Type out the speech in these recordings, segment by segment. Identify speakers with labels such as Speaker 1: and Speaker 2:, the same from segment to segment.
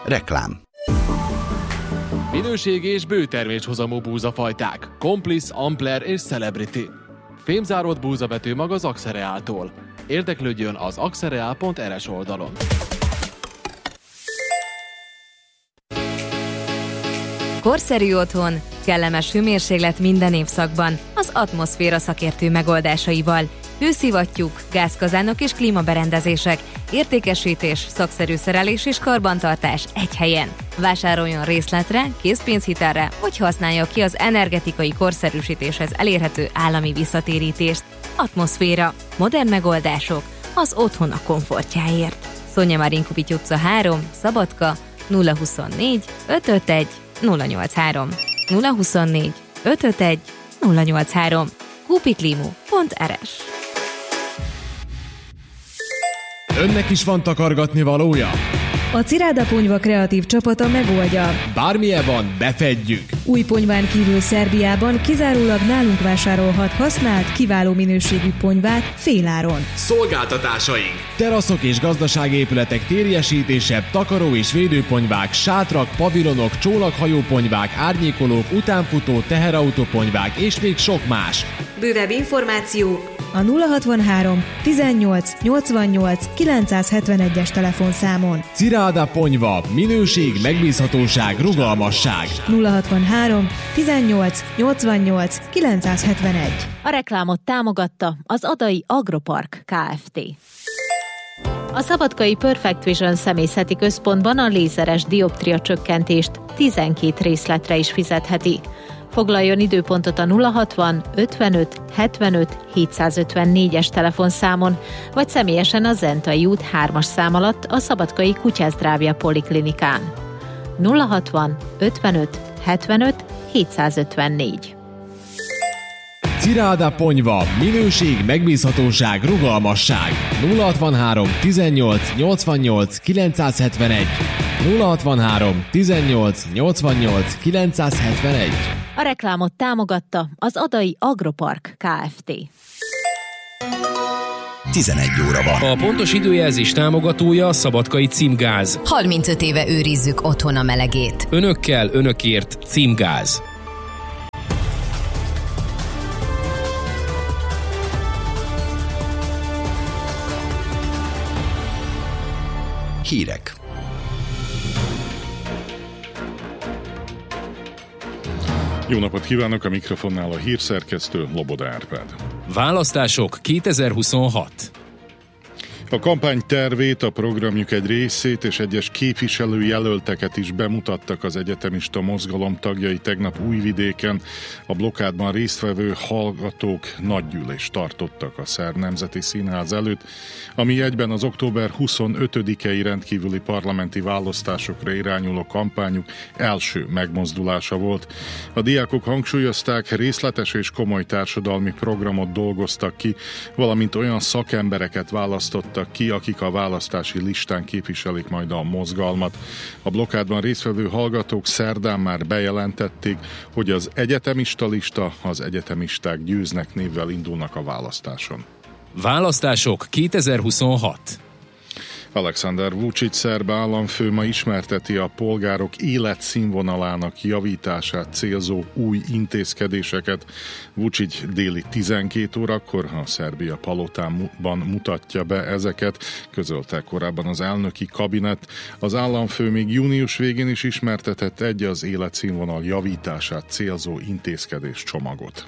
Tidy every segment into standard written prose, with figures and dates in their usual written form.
Speaker 1: Reklám.
Speaker 2: Minőségi és bőterméshozamú búzafajták. Complice, Ampler és Celebrity. Fémzáródott búzavetőmag az Axereáltól. Érdeklődjön az axereal.rs oldalon.
Speaker 3: Korszerű otthon, kellemes hőmérséklet minden évszakban, az Atmoszféra szakértő megoldásaival. Hőszivattyúk, gázkazánok és klímaberendezések, értékesítés, szakszerű szerelés és karbantartás egy helyen. Vásároljon részletre, készpénzhitelre, vagy használja ki az energetikai korszerűsítéshez elérhető állami visszatérítést. Atmoszféra. Modern megoldások az otthon a komfortjáért. Szonya Marinkovics utca 3, Szabadka, 024 551 083. 024 551 083. kupiklimu.rs.
Speaker 4: Önnek is van takargatni valója?
Speaker 5: A Ciráda Ponyva kreatív csapata megoldja.
Speaker 4: Bármilyen van, befedjük!
Speaker 5: Új ponyván kívül Szerbiában kizárólag nálunk vásárolhat használt, kiváló minőségű ponyvát féláron.
Speaker 4: Szolgáltatásaink! Teraszok és gazdaságépületek térjesítése, takaró és védőponyvák, sátrak, pavilonok, csónakhajóponyvák, árnyékolók, utánfutó, teherautóponyvák és még sok más.
Speaker 5: Bővebb információ a 063 18 88 971-es telefonszámon.
Speaker 4: Ciráda Ponyva. Minőség, megbízhatóság, rugalmasság.
Speaker 5: 063 18 88 971.
Speaker 6: A reklámot támogatta az Adai Agropark Kft. A szabadkai Perfect Vision személyzeti központban a lézeres dioptria csökkentést 12 részletre is fizetheti. Foglaljon időpontot a 060 55 75 754-es telefonszámon, vagy személyesen a Zentai út 3-as szám alatt a Szabadkai Kutyázdrávja Poliklinikán. 060 55 75 754.
Speaker 4: Ciráda Ponyva. Minőség, megbízhatóság, rugalmasság. 063 18 88 971. 063 18 88 971.
Speaker 6: A reklámot támogatta az Adai Agropark Kft.
Speaker 1: 11 óra van.
Speaker 7: A pontos időjelzés támogatója a Szabadkai Címgáz.
Speaker 3: 35 éve őrizzük otthon a melegét.
Speaker 7: Önökkel, önökért Címgáz.
Speaker 1: Hírek.
Speaker 8: Jó napot kívánok, a mikrofonnál a hírszerkesztő Loboda Árpád.
Speaker 7: Választások 2026.
Speaker 8: A kampány tervét, a programjuk egy részét és egyes képviselőjelölteket is bemutattak az egyetemista mozgalom tagjai tegnap Újvidéken. A blokkádban résztvevő hallgatók nagygyűlést tartottak a Szerb Nemzeti Színház előtt, ami egyben az október 25-i rendkívüli parlamenti választásokra irányuló kampányuk első megmozdulása volt. A diákok hangsúlyozták, részletes és komoly társadalmi programot dolgoztak ki, valamint olyan szakembereket választottak ki, akik a választási listán képviselik majd a mozgalmat. A blokkádban résztvevő hallgatók szerdán már bejelentették, hogy az egyetemista lista, az egyetemisták győznek névvel indulnak a választáson.
Speaker 7: Választások 2026.
Speaker 8: Aleksandar Vučić szerb államfő ma ismerteti a polgárok életszínvonalának javítását célzó új intézkedéseket. Vučić déli 12 órakor a Szerbia palotában mutatja be ezeket, közölte korábban az elnöki kabinet. Az államfő még június végén is ismertetett egy az életszínvonal javítását célzó intézkedés csomagot.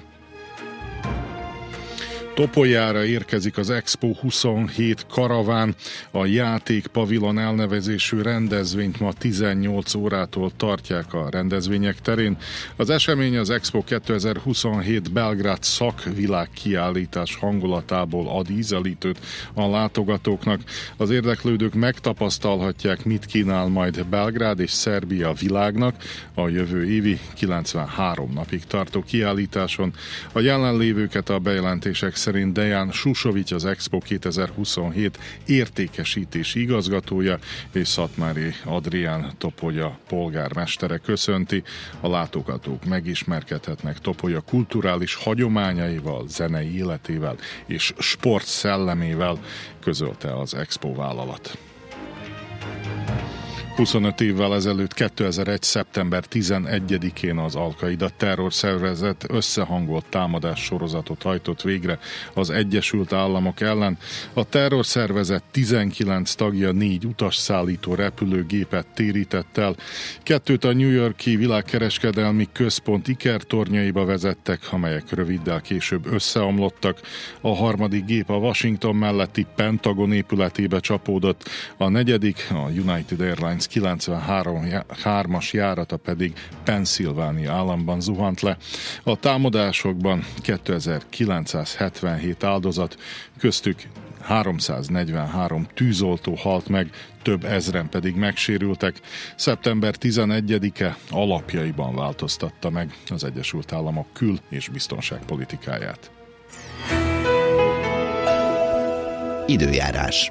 Speaker 8: Topoljára érkezik az Expo 27 karaván. A játékpavilon elnevezésű rendezvényt ma 18 órától tartják a rendezvények terén. Az esemény az Expo 2027 Belgrád szakvilágkiállítás hangulatából ad ízelítőt a látogatóknak. Az érdeklődők megtapasztalhatják, mit kínál majd Belgrád és Szerbia világnak a jövő évi 93 napig tartó kiállításon. A jelenlévőket a bejelentések szerint Dejan Susovics, az Expo 2027 értékesítési igazgatója, és Szatmári Adrián Topolya polgármestere köszönti. A látogatók megismerkedhetnek Topolya kulturális hagyományaival, zenei életével és sport szellemével, közölte az Expo vállalat. 25 évvel ezelőtt 2001. szeptember 11-én az Al-Qaida terrorszervezet összehangolt támadás sorozatot hajtott végre az Egyesült Államok ellen. A terrorszervezet 19 tagja 4 utasszállító repülőgépet térített el. 2 a New York-i világkereskedelmi központ ikertornyaiba vezettek, amelyek röviddel később összeomlottak. A 3. gép a Washington melletti Pentagon épületébe csapódott, a 4. a United Airlines 93-as járata pedig Pennsylvania államban zuhant le. A támadásokban 2977 áldozat, köztük 343 tűzoltó halt meg, több ezren pedig megsérültek. Szeptember 11-e alapjaiban változtatta meg az Egyesült Államok kül- és biztonságpolitikáját.
Speaker 1: Időjárás.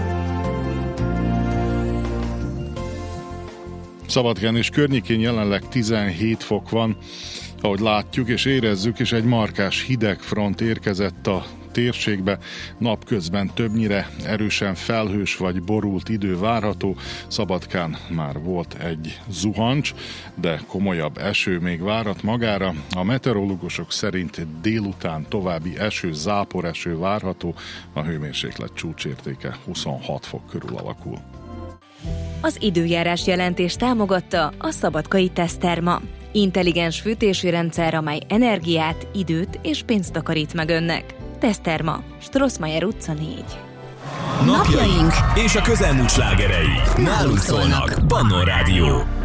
Speaker 8: Szabadkán és környékén jelenleg 17 fok van, ahogy látjuk és érezzük, és egy markás hidegfront érkezett a térségbe. Napközben többnyire erősen felhős vagy borult idő várható. Szabadkán már volt egy zuhancs, de komolyabb eső még várat magára. A meteorológusok szerint délután további eső, záporeső várható. A hőmérséklet csúcsértéke 26 fok körül alakul.
Speaker 3: Az időjárás jelentés támogatta a Szabadkai Teszterma. Intelligens fűtési rendszer, amely energiát, időt és pénzt takarít meg önnek. Teszterma, Strossmayer utca 4.
Speaker 1: Napjaink és a közelmúlt slágerei nálunk szólnak. Pannon Rádió.